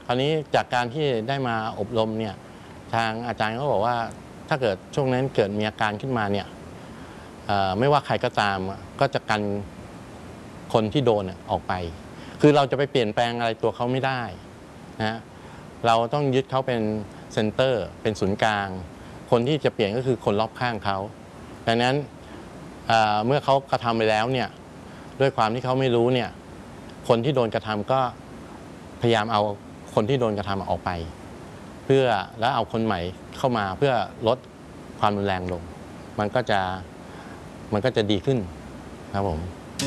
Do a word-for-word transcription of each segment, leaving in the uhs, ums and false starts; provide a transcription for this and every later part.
คราวนี้จากการที่ได้มาอบรมเนี่ยทางอาจารย์เขาบอกว่าถ้าเกิดช่วงนั้นเกิดมีอาการขึ้นมาเนี่ยไม่ว่าใครก็ตามก็จะกันคนที่โดนออกไปคือเราจะไปเปลี่ยนแปลงอะไรตัวเขาไม่ได้นะเราต้องยึดเขาเป็นเซ็นเตอร์เป็นศูนย์กลางคนที่จะเปลี่ยนก็คือคนรอบข้างเขาดังนั้นเมื่อเขากระทำไปแล้วเนี่ยด้วยความที่เขาไม่รู้เนี่ยคนที่โดนกระทำก็พยายามเอาคนที่โดนกระทำออกไปเพื่อแล้วเอาคนใหม่เข้ามาเพื่อลดความรุนแรงลงมันก็จะมันก็จะดีขึ้นครับผม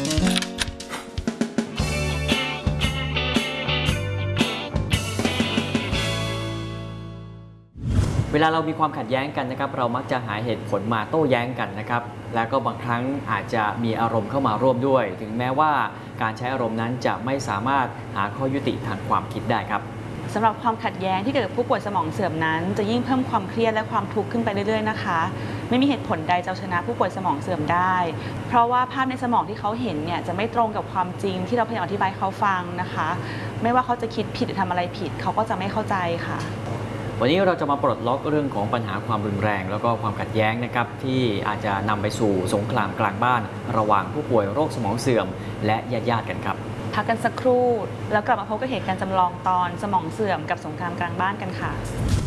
เวลาเรามีความขัดแย้งกันนะครับเรามักจะหาเหตุผลมาโต้แย้งกันนะครับแล้วก็บางครั้งอาจจะมีอารมณ์เข้ามาร่วมด้วยถึงแม้ว่าการใช้อารมณ์นั้นจะไม่สามารถหาข้อยุติทางความคิดได้ครับสำหรับความขัดแย้งที่เกิดกับผู้ป่วยสมองเสื่อมนั้นจะยิ่งเพิ่มความเครียดและความทุกข์ขึ้นไปเรื่อยๆนะคะไม่มีเหตุผลใดจะชนะผู้ป่วยสมองเสื่อมได้เพราะว่าภาพในสมองที่เขาเห็นเนี่ยจะไม่ตรงกับความจริงที่เราพยายามอธิบายเขาฟังนะคะไม่ว่าเขาจะคิดผิดหรือทำอะไรผิดเขาก็จะไม่เข้าใจค่ะวันนี้เราจะมาปลดล็อกเรื่องของปัญหาความรุนแรงแล้วก็ความขัดแย้งนะครับที่อาจจะนำไปสู่สงครามกลางบ้านระหว่างผู้ป่วยโรคสมองเสื่อมและญาติๆกันครับพักกันสักครู่แล้วกลับมาพบกับเหตุการณ์จำลองตอนสมองเสื่อมกับสงครามกลางบ้านกันค่ะ